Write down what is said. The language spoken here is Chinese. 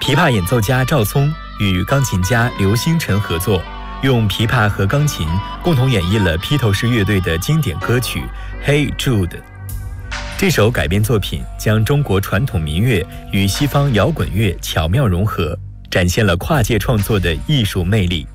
琵琶演奏家赵聪与钢琴家刘星辰合作，用琵琶和钢琴共同演绎了披头士乐队的经典歌曲《Hey Jude》。这首改编作品将中国传统民乐与西方摇滚乐巧妙融合，展现了跨界创作的艺术魅力。